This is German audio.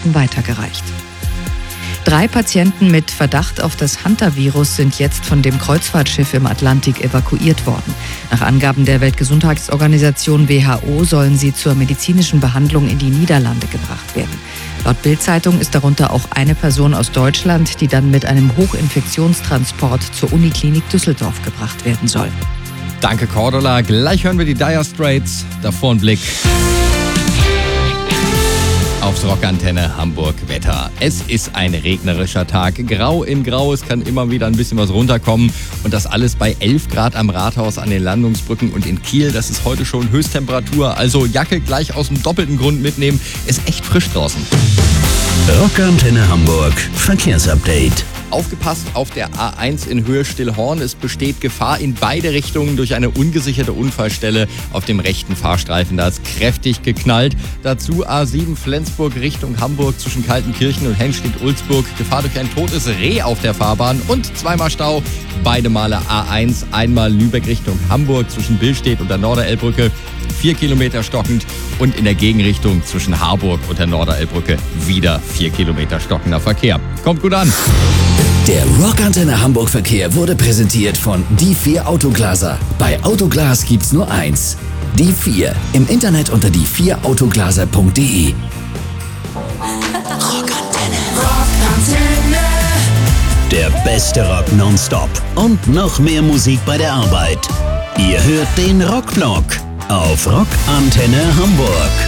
Experten weitergereicht. 3 Patienten mit Verdacht auf das Hantavirus sind jetzt von dem Kreuzfahrtschiff im Atlantik evakuiert worden. Nach Angaben der Weltgesundheitsorganisation WHO sollen sie zur medizinischen Behandlung in die Niederlande gebracht werden. Laut Bild-Zeitung ist darunter auch eine Person aus Deutschland, die dann mit einem Hochinfektionstransport zur Uniklinik Düsseldorf gebracht werden soll. Danke, Cordula. Gleich hören wir die Dire Straits. Davor ein Blick aufs Rockantenne Hamburg Wetter. Es ist ein regnerischer Tag. Grau in Grau. Es kann immer wieder ein bisschen was runterkommen. Und das alles bei 11 Grad am Rathaus, an den Landungsbrücken und in Kiel. Das ist heute schon Höchsttemperatur. Also Jacke gleich aus dem doppelten Grund mitnehmen. Ist echt frisch draußen. Rockantenne Hamburg. Verkehrsupdate. Aufgepasst auf der A1 in Höhe Stillhorn. Es besteht Gefahr in beide Richtungen durch eine ungesicherte Unfallstelle auf dem rechten Fahrstreifen. Da ist kräftig geknallt. Dazu A7 Flensburg Richtung Hamburg zwischen Kaltenkirchen und Henstedt-Ulzburg. Gefahr durch ein totes Reh auf der Fahrbahn und zweimal Stau. Beide Male A1, einmal Lübeck Richtung Hamburg zwischen Billstedt und der Norderelbbrücke. 4 Kilometer stockend und in der Gegenrichtung zwischen Harburg und der Norderelbbrücke wieder 4 Kilometer stockender Verkehr. Kommt gut an. Der Rockantenne Hamburg Verkehr wurde präsentiert von Die 4 Autoglaser. Bei Autoglas gibt's nur eins. Die 4. Im Internet unter die4autoglaser.de. Rockantenne. Rockantenne. Der beste Rock nonstop und noch mehr Musik bei der Arbeit. Ihr hört den Rockblock auf Rockantenne Hamburg.